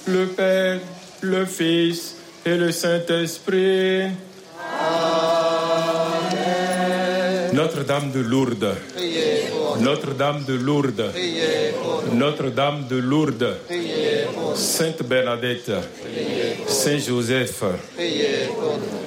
le Père, le Fils et le Saint-Esprit. Amen. Notre-Dame de Lourdes. Notre-Dame de Lourdes. Notre-Dame de Lourdes. Sainte Bernadette. Saint Joseph.